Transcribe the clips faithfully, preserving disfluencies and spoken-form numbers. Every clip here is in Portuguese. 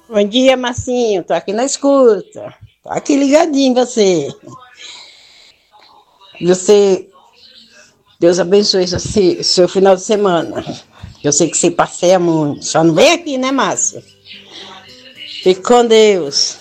Bom dia, Marcinho. Tô aqui na escuta. Tô aqui ligadinho em você. Você, Deus abençoe esse seu final de semana. Eu sei que você passeia muito. Só não vem aqui, né, Márcio? Fique com Deus.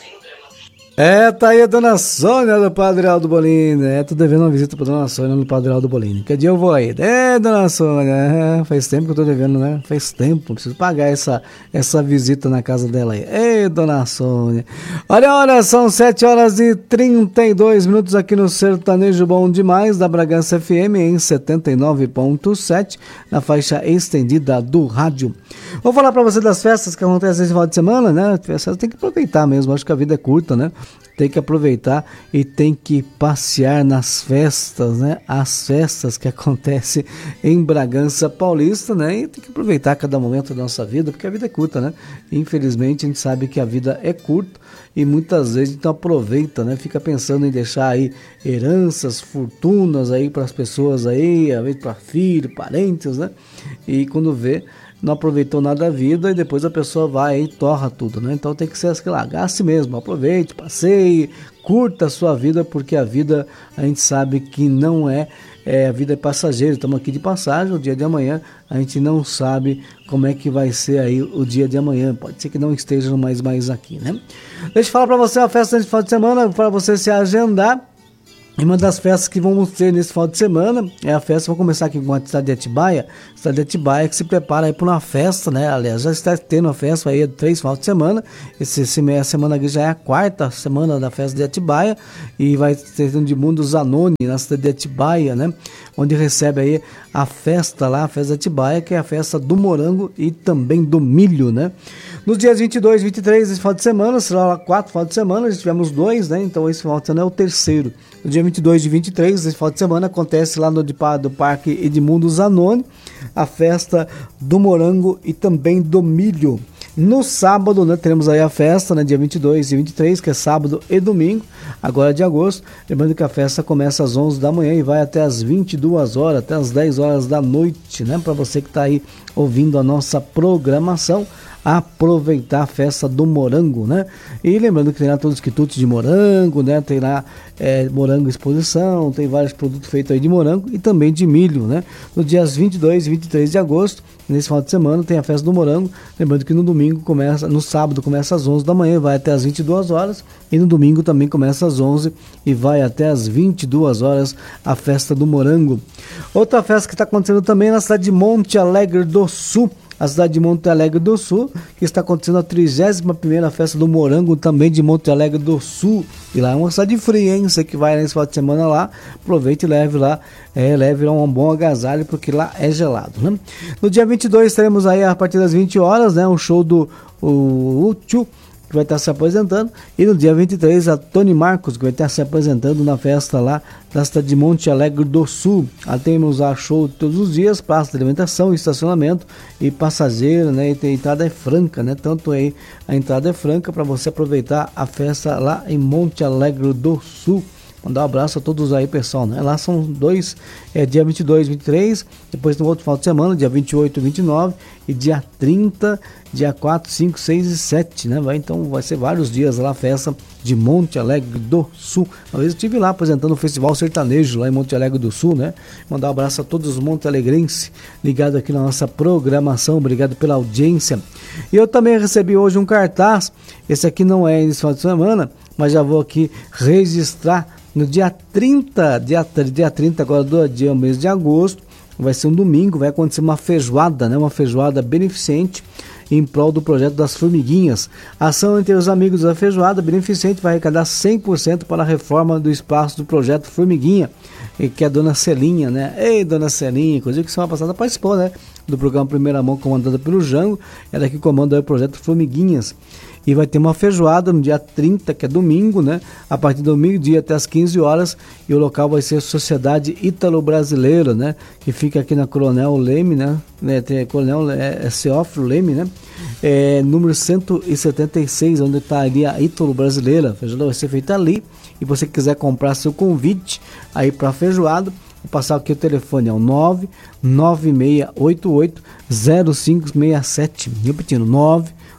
É, tá aí a dona Sônia do Padre Aldo Bolini. É, tô devendo uma visita pra dona Sônia no Padre Aldo Bolini. Que dia eu vou aí? É, dona Sônia, é, faz tempo que eu tô devendo, né? Faz tempo, preciso pagar essa, essa visita na casa dela aí. Ei, dona Sônia. Olha a hora, são sete horas e trinta e dois minutos aqui no Sertanejo Bom Demais, da Bragança F M, em setenta e nove ponto sete, na faixa estendida do rádio. Vou falar pra você das festas que acontecem esse final de semana, né? Festas tem que aproveitar mesmo, acho que a vida é curta, né? Tem que aproveitar e tem que passear nas festas, né? As festas que acontecem em Bragança Paulista, né? E tem que aproveitar cada momento da nossa vida, porque a vida é curta, né? Infelizmente a gente sabe que a vida é curta e muitas vezes então aproveita, né? Fica pensando em deixar aí heranças, fortunas aí para as pessoas aí, às vezes para filhos, parentes, né? E quando vê, não aproveitou nada da vida e depois a pessoa vai e torra tudo, né? Então tem que ser, sei lá, gaste mesmo, aproveite, passeie, curta a sua vida, porque a vida a gente sabe que não é, é a vida é passageira, estamos aqui de passagem, o dia de amanhã a gente não sabe como é que vai ser aí o dia de amanhã, pode ser que não esteja mais, mais aqui, né? Deixa eu falar para você a festa nesse final de semana, para você se agendar. E uma das festas que vamos ter nesse final de semana é a festa, vou começar aqui com a cidade de Atibaia, cidade de Atibaia que se prepara aí para uma festa, né? Aliás, já está tendo uma festa aí de três finais de semana, esse, esse meia semana aqui já é a quarta semana da festa de Atibaia e vai ter um de Mundo Zanoni na cidade de Atibaia, né? Onde recebe aí a festa lá, a festa de Atibaia, que é a festa do morango e também do milho, né? Nos dias vinte e dois e vinte e três desse final de semana, será lá quatro final de semana, já tivemos dois, né? Então esse final de semana é o terceiro. No dia vinte e dois e vinte e três desse final de semana acontece lá no do Parque Edmundo Zanoni a festa do morango e também do milho. No sábado, né, teremos aí a festa, né, dia vinte e dois e vinte e três, que é sábado e domingo, agora de agosto. Lembrando que a festa começa às onze da manhã e vai até às vinte e duas horas, até às dez horas da noite, né? Para você que está aí ouvindo a nossa programação, aproveitar a festa do morango, né? E lembrando que tem lá todos os quitutes de morango, né? Tem lá é, morango exposição, tem vários produtos feitos aí de morango e também de milho, né? Nos dias vinte e dois e vinte e três de agosto, nesse final de semana, tem a festa do morango. Lembrando que no domingo começa, no sábado começa às onze da manhã, vai até às vinte e duas horas, e no domingo também começa às onze e vai até às vinte e duas horas a festa do morango. Outra festa que está acontecendo também na cidade de Monte Alegre do Sul, a cidade de Monte Alegre do Sul, que está acontecendo a trigésima primeira festa do morango também de Monte Alegre do Sul. E lá é uma cidade fria, hein? Você que vai nesse final de semana lá, aproveite e leve lá, é, leve lá um bom agasalho, porque lá é gelado, né? No dia vinte e dois teremos aí a partir das vinte horas, né? Um show do o, o Tchu, que vai estar se apresentando, e no dia vinte e três a Tony Marcos, que vai estar se apresentando na festa lá da cidade de Monte Alegre do Sul. Lá temos a show todos os dias, praça de alimentação, estacionamento e passageiro, né? E a entrada é franca, né? Tanto aí a entrada é franca para você aproveitar a festa lá em Monte Alegre do Sul. Mandar um abraço a todos aí, pessoal, né? Lá são dois, é dia vinte e dois, vinte e três, depois no outro final de semana, dia vinte e oito, vinte e nove e dia trinta, dia quatro, cinco, seis e sete, né? Vai, então vai ser vários dias lá a festa de Monte Alegre do Sul. Uma vez eu estive lá apresentando o Festival Sertanejo lá em Monte Alegre do Sul, né? Mandar um abraço a todos os monte-alegrenses ligados aqui na nossa programação, obrigado pela audiência. E eu também recebi hoje um cartaz, esse aqui não é nesse final de semana, mas já vou aqui registrar. No dia trinta, dia, dia trinta agora do dia, mês de agosto, vai ser um domingo, vai acontecer uma feijoada, né? Uma feijoada beneficente em prol do projeto das formiguinhas. A ação entre os amigos da feijoada beneficente vai arrecadar cem por cento para a reforma do espaço do projeto Formiguinha, que é a dona Celinha, né? Ei, dona Celinha, inclusive que semana passada participou, né? Do programa Primeira Mão, comandado pelo Jango, ela que comanda o projeto Formiguinhas. E vai ter uma feijoada no dia trinta, que é domingo, né? A partir do meio-dia até as quinze horas. E o local vai ser a Sociedade Ítalo-Brasileira, né? Que fica aqui na Coronel Leme, né? Tem Coronel é, é Ceófilo Leme, né? É, número cento e setenta e seis, onde está ali a Ítalo-Brasileira. A feijoada vai ser feita ali. E você quiser comprar seu convite aí para a feijoada, vou passar aqui o telefone, é o nove nove seis oito oito zero cinco seis sete. Repetindo, nove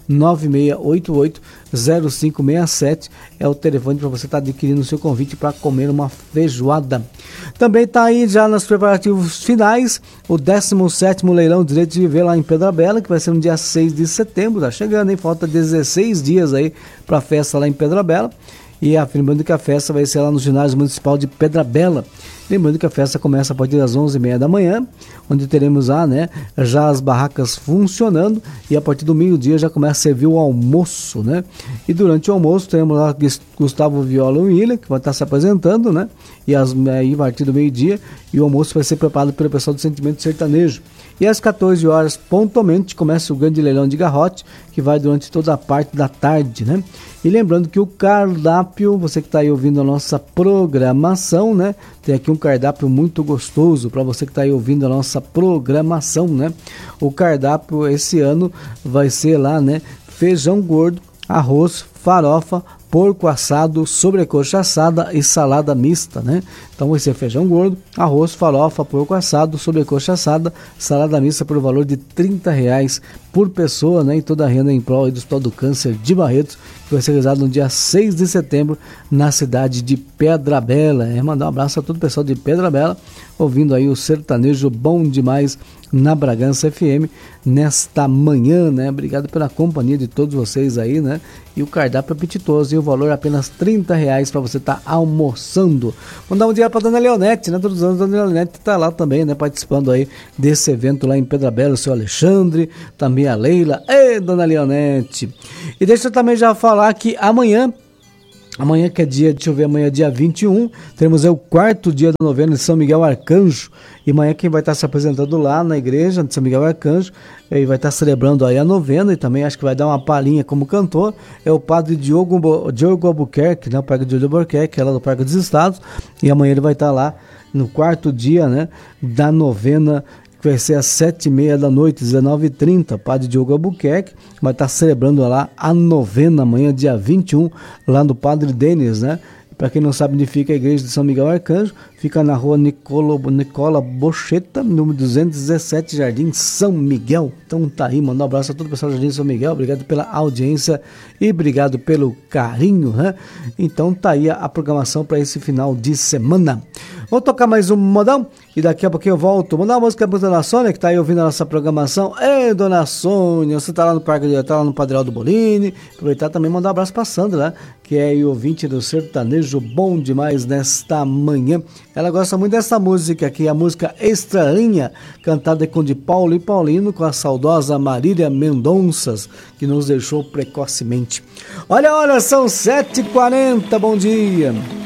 nove seis oito oito zero cinco seis sete é o telefone para você estar tá adquirindo o seu convite para comer uma feijoada. Também está aí já nos preparativos finais o décimo sétimo Leilão Direito de Viver lá em Pedra Bela, que vai ser no dia seis de setembro, tá chegando, hein? Falta dezesseis dias aí para a festa lá em Pedra Bela. E afirmando que a festa vai ser lá no ginásio municipal de Pedra Bela. Lembrando que a festa começa a partir das onze e meia da manhã, onde teremos lá, né, já as barracas funcionando, e a partir do meio-dia já começa a servir o almoço, né? E durante o almoço teremos lá Gustavo Viola e William, que vai estar se apresentando, né? E as, aí, a partir do meio-dia, e o almoço vai ser preparado pelo pessoal do Sentimento Sertanejo. E às quatorze horas, pontualmente, começa o grande leilão de garrote, que vai durante toda a parte da tarde, né? E lembrando que o cardápio, você que está aí ouvindo a nossa programação, né? Tem aqui um cardápio muito gostoso para você que está aí ouvindo a nossa programação, né? O cardápio esse ano vai ser lá, né? Feijão gordo, arroz, farofa, porco assado, sobrecoxa assada e salada mista, né? Então vai ser feijão gordo, arroz, farofa, porco assado, sobrecoxa assada, salada mista por valor de trinta reais por pessoa, né? E toda a renda em prol do Hospital do Câncer de Barretos, que vai ser realizado no dia seis de setembro na cidade de Pedra Bela. É mandar um abraço a todo o pessoal de Pedra Bela, ouvindo aí o sertanejo bom demais na Bragança F M nesta manhã, né? Obrigado pela companhia de todos vocês aí, né? E o cardápio apetitoso e o valor apenas trinta reais para você estar tá almoçando. Mandar um dia para Dona Leonete, né? Todos os anos a Dona Leonete está lá também, né? Participando aí desse evento lá em Pedra Bela, o seu Alexandre, também a Leila, e Dona Leonete. E deixa eu também já falar que amanhã, Amanhã que é dia, deixa eu ver, amanhã é dia vinte e um, teremos aí o quarto dia da novena de São Miguel Arcanjo, e amanhã quem vai estar se apresentando lá na igreja de São Miguel Arcanjo, e vai estar celebrando aí a novena, e também acho que vai dar uma palhinha como cantor, é o padre Diogo, Diogo Albuquerque, né, o padre Diogo Albuquerque, é lá do Parque dos Estados, e amanhã ele vai estar lá no quarto dia, né, da novena, que vai ser às sete e meia da noite, dezenove e trinta, Padre Diogo Albuquerque vai estar celebrando lá a novena, amanhã, dia vinte e um, lá no Padre Denis, né? Para quem não sabe onde fica a igreja de São Miguel Arcanjo, fica na rua Nicola, Nicola Bocheta, número duzentos e dezessete, Jardim São Miguel. Então tá aí, manda um abraço a todo o pessoal do Jardim São Miguel, obrigado pela audiência e obrigado pelo carinho, né? Então tá aí a, a programação para esse final de semana. Vou tocar mais um modão e daqui a pouquinho eu volto. Mandar uma música para Dona Sônia, que tá aí ouvindo a nossa programação. Ei, Dona Sônia, você tá lá no Parque, tá lá no Padre Aldo Bolini. Aproveitar também e mandar um abraço pra Sandra, né? Que é o ouvinte do sertanejo bom demais nesta manhã. Ela gosta muito dessa música aqui, a música Estrelinha, cantada com de Paulo e Paulino, com a saudosa Marília Mendonças, que nos deixou precocemente. Olha, olha, são sete e quarenta, bom dia.